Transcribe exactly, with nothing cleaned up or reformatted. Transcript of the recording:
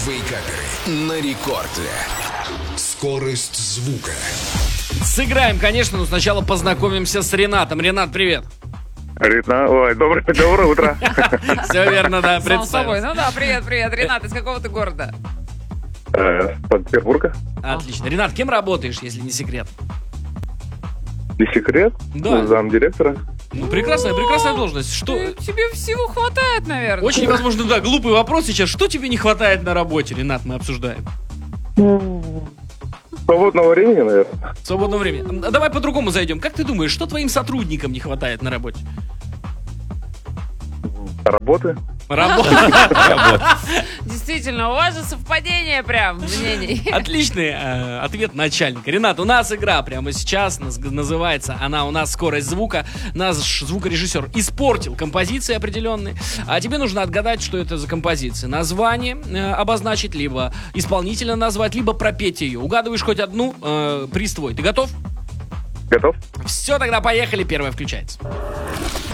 Вейкаперы на рекорде. Скорость звука. Сыграем, конечно, но сначала познакомимся с Ренатом. Ренат, привет. Ритна, ой, доброе, доброе утро. Все верно, да, Сам собой. представился. Ну да, привет, привет. Ренат, из какого ты города? Э, Санкт-Петербурга. Отлично. Ренат, кем работаешь, если не секрет? И секрет? Да. Замдиректора. Ну, прекрасная, прекрасная должность. Что? Ты- тебе всего хватает, наверное. Очень, возможно, да, глупый вопрос сейчас. Что тебе не хватает на работе, Ренат, мы обсуждаем? Свободного времени, наверное. Свободное время. А давай по-другому зайдем. Как ты думаешь, что твоим сотрудникам не хватает на работе? Работы. Работы. Действительно, у вас же совпадение прям мнений. Отличный э, ответ начальника. Ренат, у нас игра прямо сейчас наз- называется, она у нас «Скорость звука». Наш звукорежиссер испортил композиции определенные, а тебе нужно отгадать, что это за композиция. Название э, обозначить, либо исполнителя назвать, либо пропеть ее. Угадываешь хоть одну, э, приз твой. Ты готов? Готов? Все, тогда поехали. Первая включается.